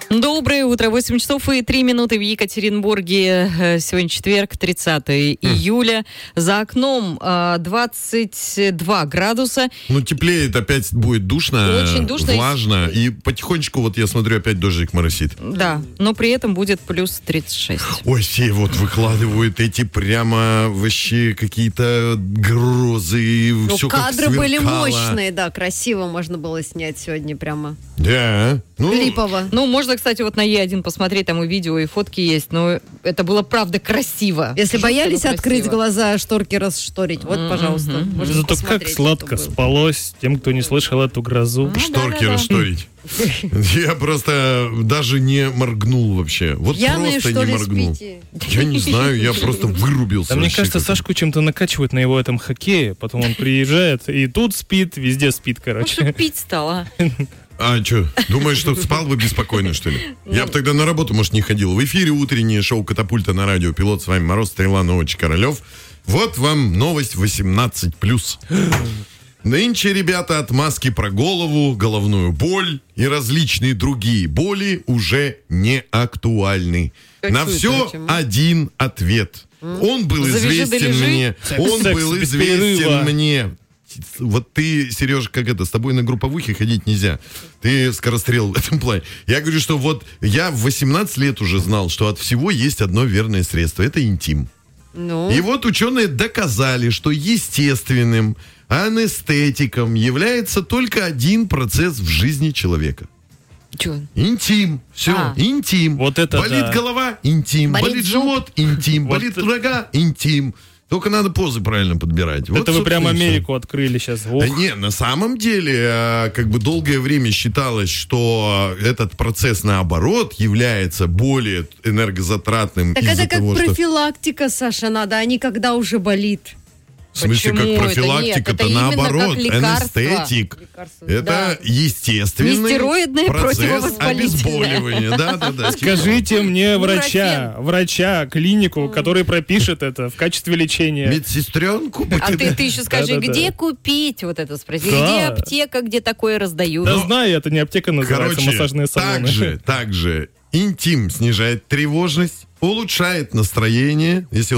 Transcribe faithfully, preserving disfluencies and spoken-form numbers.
Доброе утро. восемь часов и три минуты в Екатеринбурге. Сегодня четверг, тридцатое июля. За окном двадцать два градуса. Ну, теплеет, опять будет душно, Очень душно. влажно. И потихонечку, вот я смотрю, опять дождик моросит. Да, но при этом будет плюс тридцать шесть. Ой, все вот выкладывают эти прямо вообще какие-то грозы. Ну, все кадры как были сверкало. мощные, да, красиво можно было снять сегодня прямо. Да. Ну, Липово. Ну, можно, кстати, вот на Е один посмотреть, там и видео, и фотки есть, но это было, правда, красиво. Если Жутко, боялись но открыть красиво. глаза, шторки расшторить, вот, Мгм. пожалуйста. можете Зато как посмотреть, сладко что было. спалось тем, кто не слышал эту грозу. Ну, шторки да-да-да. расшторить. Я просто даже не моргнул вообще. Вот Пьяные, просто что не ли, моргнул. спите? Я не знаю, я просто вырубился. Да мне вообще кажется, как-то. Сашку чем-то накачивают на его этом хоккее, потом он приезжает и тут спит, везде спит, Ну, короче. что пить стало. А что, думаешь, что спал бы беспокойно, что ли? Я бы тогда на работу, может, не ходил. В эфире утреннее шоу «Катапульта» на радио. Пилот с вами Мороз, Стрела, Новочь, Королев. Вот вам новость восемнадцать плюс. Нынче, ребята, отмазки про голову, головную боль и различные другие боли уже не актуальны. Как На это, все почему? один ответ. Он был Завяжи да известен лежи. мне. Секс, Он секс был без известен перерыва. мне. Вот ты, Сереж, как это, с тобой на групповухе ходить нельзя. Ты скорострел в этом плане. Я говорю, что вот я в восемнадцать лет уже знал, что от всего есть одно верное средство. Это интим. Ну, И вот ученые доказали, что естественным анестетиком является только один процесс в жизни человека. Че? Интим. Все, А. интим. Вот это болит да. голова? Интим. Болит Болит, зуб? живот? Интим. Вот болит это- нога? Интим. Только надо позы правильно подбирать. Вот, Это вы прям собственно, и всё. Америку открыли сейчас. Ох. Да не, на самом деле, э, как бы долгое время считалось, что этот процесс, наоборот, является более энергозатратным так из-за это как того, что... профилактика, Саша, надо, а не когда уже болит. В смысле, Почему? как Это профилактика, нет, то это именно наоборот, как лекарство. анестетик. Лекарство, Это да. естественный Нестероидное процесс противовоспалительное. обезболивания. Да, да, да. Скажите мне Ну, врача, врача, клинику, который пропишет это в качестве лечения. Медсестренку А ты, ты еще скажи, Да-да-да. где купить вот это спроси? Да. Где аптека, где такое раздают? Да знаю, это не аптека называется, Короче, массажные салоны. также, также интим снижает тревожность, улучшает настроение. Если